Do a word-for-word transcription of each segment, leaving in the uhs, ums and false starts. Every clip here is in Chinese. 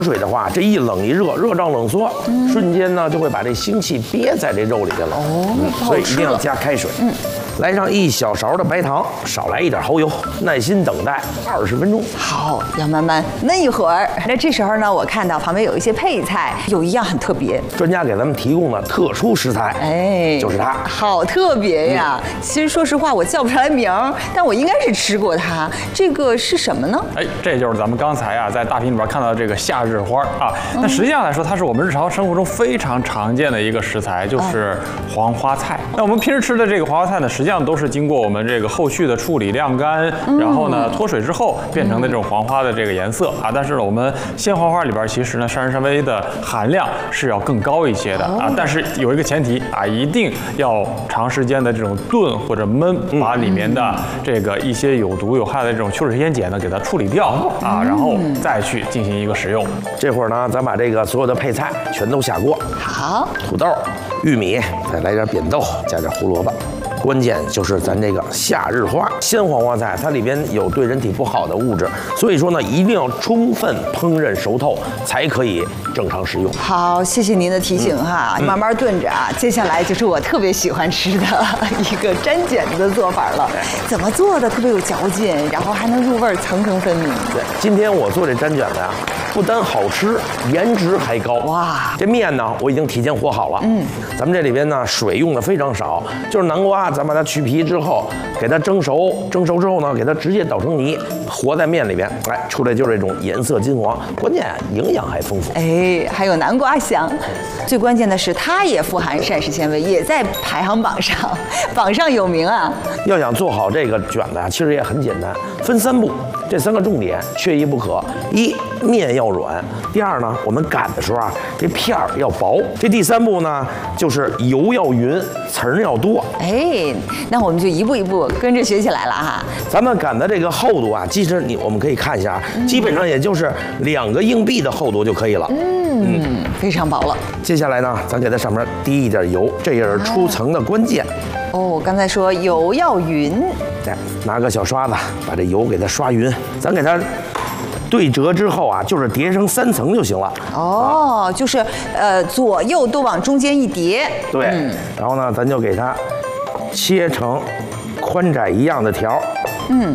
水的话，这一冷一热，热胀冷缩，嗯、瞬间呢就会把这腥气憋在这肉里去了。哦，嗯、所以一定要加开水。嗯，来上一小勺的白糖，少来一点蚝油，耐心等待二十分钟。 好，要慢慢焖一会儿。那这时候呢，我看到旁边有一些配菜，有一样很特别， 专家给咱们提供的特殊食材，哎，就是它。 好特别呀！嗯、其实说实话，我叫不出来名儿，但我应该是吃过它。这个是什么呢？ 哎，这就是咱们刚才啊在大屏里边看到的这个夏日花啊。那实际上来说，它是我们日常生活中非常常见的一个食材，就是黄花菜。那我们平时吃的这个黄花菜呢，实际上都是经过我们这个后续的处理、晾干，然后呢脱水之后变成的这种黄花的这个颜色啊。但是呢，我们鲜黄花里边其实呢膳食纤维的含量是要更高一些的啊。但是有一个前提啊，一定要长时间的这种炖或者焖，把里面的这个一些有毒有害的这种秋水仙碱呢给它处理掉啊，然后再去进行一个食用。 这会儿呢，咱把这个所有的配菜全都下锅。 好， 土豆、玉米，再来点扁豆，加点胡萝卜。关键就是咱这个夏日花鲜黄花菜，它里边有对人体不好的物质，所以说呢，一定要充分烹饪熟透，才可以正常食用。 好，谢谢您的提醒哈，嗯、慢慢炖着啊。接下来就是我特别喜欢吃的一个沾卷子的做法了。怎么做的特别有嚼劲，然后还能入味，层层分明。 对，今天我做这沾卷子啊，不单好吃，颜值还高。哇，这面呢，我已经提前和好了。嗯，咱们这里边呢，水用的非常少，就是南瓜。咱把它去皮之后，给它蒸熟，蒸熟之后呢，给它直接捣成泥，和在面里边，哎，出来就是这种颜色金黄，关键营养还丰富， 哎，还有南瓜香。最关键的是，它也富含膳食纤维，也在排行榜上，榜上有名啊。 要想做好这个卷子啊，其实也很简单，分三步，这三个重点缺一不可：一，面要软；第二呢，我们擀的时候啊，这片儿要薄；这第三步呢，就是油要匀，层儿要多。 哎，那我们就一步一步跟着学起来了哈。 咱们擀的这个厚度啊，其实你我们可以看一下，嗯、基本上也就是两个硬币的厚度就可以了。 嗯，嗯非常薄了。 接下来呢，咱给它上面滴一点油，这也是出层的关键。 哦，我刚才说油要匀， 对，拿个小刷子把这油给它刷匀，咱给它对折之后啊，就是叠成三层就行了。 哦，啊、就是呃左右都往中间一叠。 对，嗯、然后呢，咱就给它切成宽窄一样的条。嗯，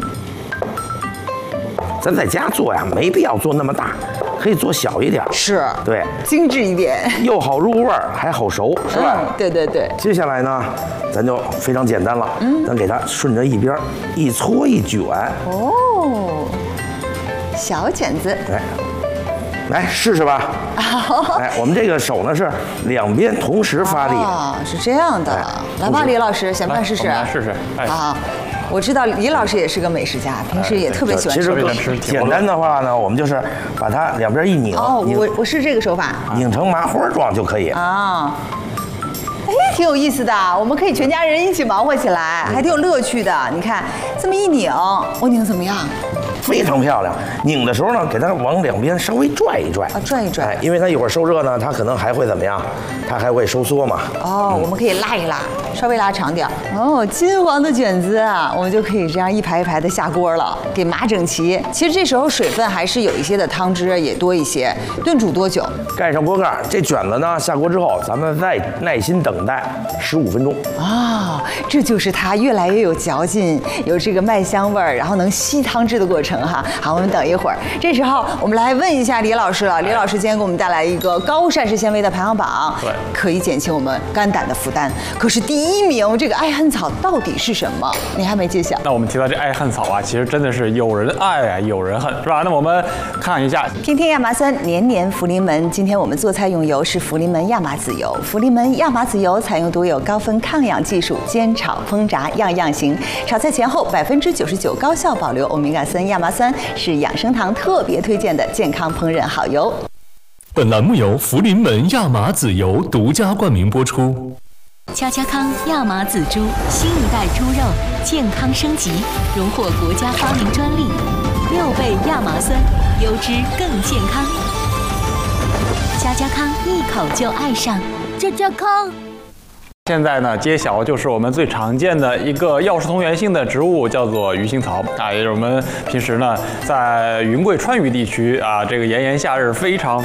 咱在家做呀，没必要做那么大，可以做小一点。 是， 对， 精致一点， 又好入味儿，还好熟，是吧？ 嗯、对对对。 接下来呢，咱就非常简单了，嗯，咱给它顺着一边一搓一卷。 哦，小卷子。 来，来试试吧。哎，我们这个手呢是两边同时发力。 哦，是这样的。来吧，李老师，想不想试试？ 来试试。哎。 啊。我知道李老师也是个美食家，平时也特别喜欢吃。 其实简单的话呢，我们就是把它两边一拧。 哦，我我是这个手法， 拧成麻花状就可以啊。哎，挺有意思的，我们可以全家人一起忙活起来，还挺有乐趣的。你看，这么一拧，我拧怎么样？ 非常漂亮。拧的时候呢，给它往两边稍微拽一拽啊，拽一拽。 哎，因为它一会儿受热呢，它可能还会怎么样？它还会收缩嘛。 哦，嗯、我们可以拉一拉，稍微拉长点。哦，金黄的卷子啊，我们就可以这样一排一排的下锅了，给码整齐。其实这时候水分还是有一些的，汤汁也多一些。炖煮多久？ 盖上锅盖，这卷子呢下锅之后，咱们再耐心等待十五分钟。 啊、哦，这就是它越来越有嚼劲，有这个麦香味儿，然后能吸汤汁的过程。哈，好，我们等一会儿。这时候我们来问一下李老师了。李老师今天给我们带来一个高膳食纤维的排行榜，对，可以减轻我们肝胆的负担。可是第一名这个艾恨草到底是什么？你还没揭晓。 那我们提到这艾恨草啊，其实真的是有人爱啊，有人恨，是吧？那我们看一下， 天天亚麻酸，年年福临门。今天我们做菜用油是福临门亚麻籽油。福临门亚麻籽油采用独有高分抗氧技术，煎炒烹炸样样行。炒菜前后百分之九十九高效保留欧米伽三亚麻酸，是养生堂特别推荐的健康烹饪好油。 本栏目由福临门亚麻籽油独家冠名播出。 恰恰康亚麻籽猪，新一代猪肉健康升级，荣获国家发明专利，六倍亚麻酸，优质更健康。恰恰康一口就爱上，恰恰康。 现在呢，揭晓就是我们最常见的一个药食同源性的植物，叫做鱼腥草啊，也是我们平时呢在云贵川渝地区啊，这个炎炎夏日非常。